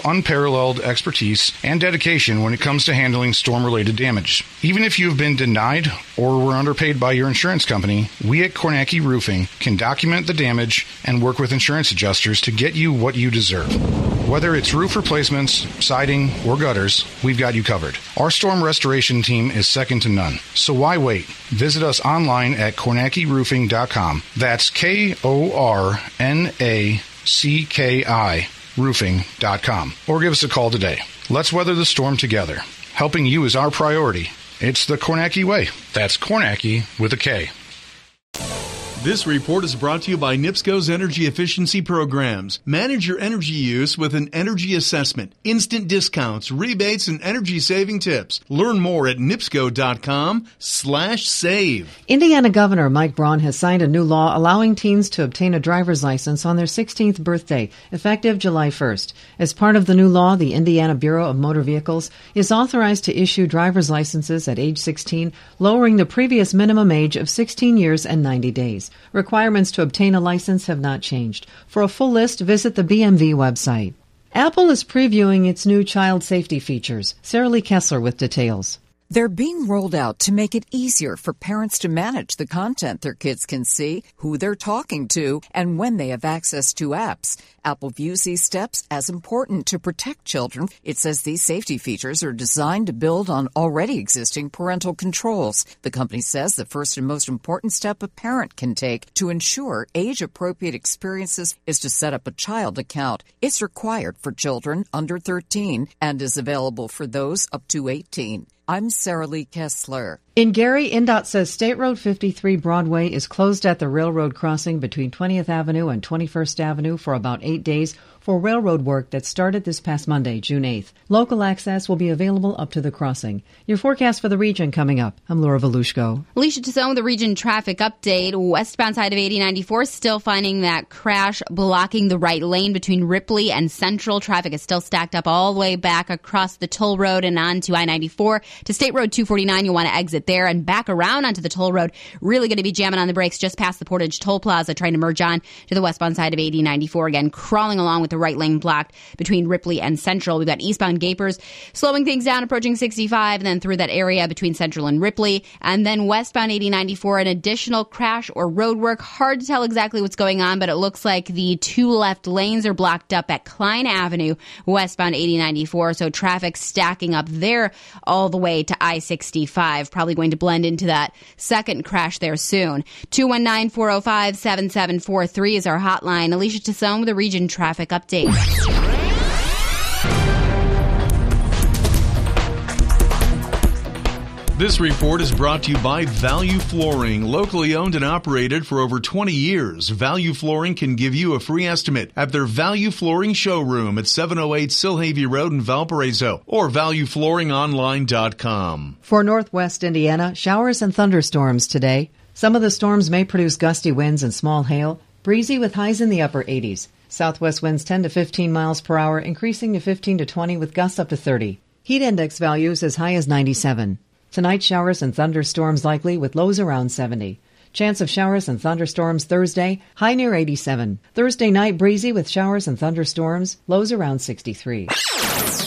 unparalleled expertise and dedication when it comes to handling storm-related damage. Even if you've been denied or were underpaid by your insurance company, we at Kornacki Roofing can document the damage and work with insurance adjusters to get you what you deserve. Whether it's roof replacements, siding, or gutters, we've got you covered. Our storm restoration team is second to none. So why wait? Visit us online at KornackiRoofing.com. That's KORNACKI roofing.com. Or give us a call today. Let's weather the storm together. Helping you is our priority. It's the Kornacki way. That's Kornacki with a K. This report is brought to you by NIPSCO's Energy Efficiency Programs. Manage your energy use with an energy assessment, instant discounts, rebates, and energy-saving tips. Learn more at NIPSCO.com/save. Indiana Governor Mike Braun has signed a new law allowing teens to obtain a driver's license on their 16th birthday, effective July 1st. As part of the new law, the Indiana Bureau of Motor Vehicles is authorized to issue driver's licenses at age 16, lowering the previous minimum age of 16 years and 90 days. Requirements to obtain a license have not changed. For a full list, visit the BMV website. Apple is previewing its new child safety features. Sarah Lee Kessler with details. They're being rolled out to make it easier for parents to manage the content their kids can see, who they're talking to, and when they have access to apps. Apple views these steps as important to protect children. It says these safety features are designed to build on already existing parental controls. The company says the first and most important step a parent can take to ensure age-appropriate experiences is to set up a child account. It's required for children under 13 and is available for those up to 18. I'm Sarah Lee Kessler. In Gary, INDOT says State Road 53 Broadway is closed at the railroad crossing between 20th Avenue and 21st Avenue for about 8 days for railroad work that started this past Monday, June 8th. Local access will be available up to the crossing. Your forecast for the region coming up. I'm Laura Volushko. Alicia Tassone with the region traffic update. Westbound side of 8094 still finding that crash blocking the right lane between Ripley and Central. Traffic is still stacked up all the way back across the toll road and on to I-94. To State Road 249, you'll want to exit there and back around onto the toll road. Really going to be jamming on the brakes just past the Portage Toll Plaza, trying to merge on to the westbound side of 8094. Again, crawling along with the right lane blocked between Ripley and Central. We've got eastbound Gapers slowing things down, approaching 65, and then through that area between Central and Ripley. And then westbound 8094, an additional crash or road work. Hard to tell exactly what's going on, but it looks like the two left lanes are blocked up at Klein Avenue, westbound 8094. So traffic stacking up there all the way to I-65. Probably going to blend into that second crash there soon. 219-405-7743 is our hotline. Alicia Tassone with the region traffic update. This report is brought to you by Value Flooring. Locally owned and operated for over 20 years, Value Flooring can give you a free estimate at their Value Flooring showroom at 708 Silhavy Road in Valparaiso or valueflooringonline.com. For Northwest Indiana, showers and thunderstorms today. Some of the storms may produce gusty winds and small hail, breezy with highs in the upper 80s. Southwest winds 10 to 15 miles per hour, increasing to 15 to 20 with gusts up to 30. Heat index values as high as 97. Tonight, showers and thunderstorms likely with lows around 70. Chance of showers and thunderstorms Thursday, high near 87. Thursday night, breezy with showers and thunderstorms, lows around 63.